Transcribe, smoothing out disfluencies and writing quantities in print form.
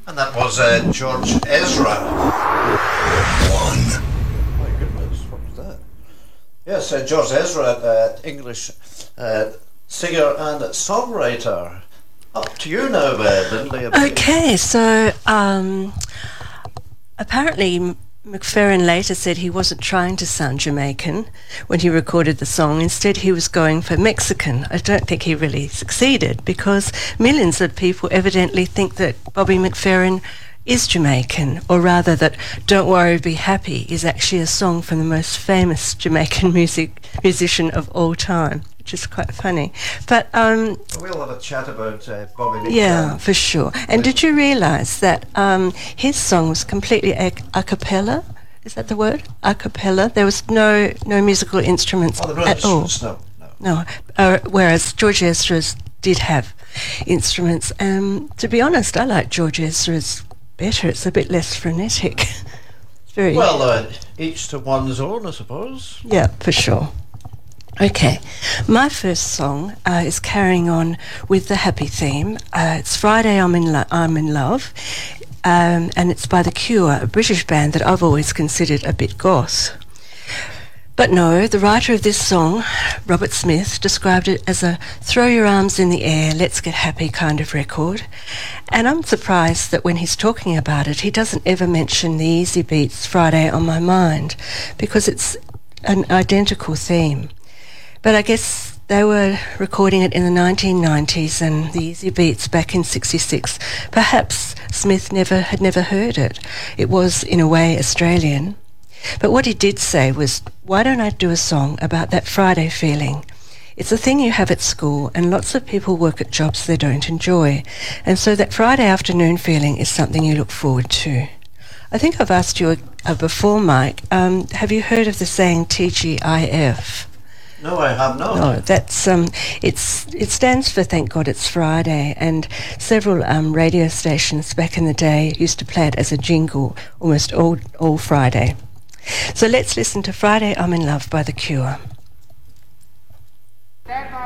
And that was George Ezra. One. My goodness, what was that? Yes, George Ezra, English singer and songwriter. Up to you now, Lindley. Okay, so apparently McFerrin later said he wasn't trying to sound Jamaican when he recorded the song. Instead, he was going for Mexican. I don't think he really succeeded because millions of people evidently think that Bobby McFerrin is Jamaican, or rather that Don't Worry, Be Happy is actually a song from the most famous Jamaican musician of all time, which is quite funny. But we'll have a chat about Bobby McFerrin. Yeah, for sure. And did you realise that his song was completely a cappella? Is that the word? A cappella. There was no musical instruments at all. No. Whereas George Ezra's did have instruments. To be honest, I like George Ezra's better. It's a bit less frenetic. Very well, each to one's own, I suppose. Yeah, for sure. Okay, my first song is carrying on with the happy theme. It's Friday, I'm in Love, and it's by The Cure, a British band that I've always considered a bit goth. But no, the writer of this song, Robert Smith, described it as a throw your arms in the air, let's get happy kind of record. And I'm surprised that when he's talking about it, he doesn't ever mention the Easy Beats' Friday on My Mind, because it's an identical theme. But I guess they were recording it in the 1990s and the Easy Beats back in 66. Perhaps Smith had never heard it. It was, in a way, Australian. But what he did say was, why don't I do a song about that Friday feeling? It's a thing you have at school, and lots of people work at jobs they don't enjoy. And so that Friday afternoon feeling is something you look forward to. I think I've asked you before, Mike, have you heard of the saying TGIF? No, I have not. No, that's it stands for Thank God It's Friday, and several radio stations back in the day used to play it as a jingle almost all Friday. So let's listen to Friday I'm in Love by The Cure.